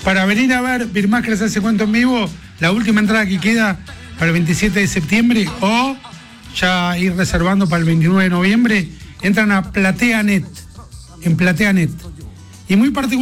para venir a ver Birmás que les hace cuento en vivo, la última entrada que queda para el 27 de septiembre o ya ir reservando para el 29 de noviembre, entran a PlateaNet, en PlateaNet. Y muy particular.